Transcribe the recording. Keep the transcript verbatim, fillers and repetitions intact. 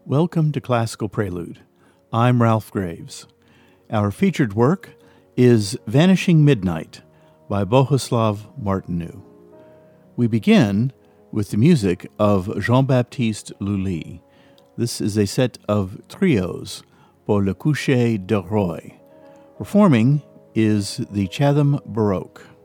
Welcome to Classical Prelude. I'm Ralph Graves. Our featured work is Vanishing Midnight by Bohuslav Martinu. We begin with the music of Jean-Baptiste Lully. This is a set of trios, Pour le coucher de Roy. Performing is the Chatham Baroque.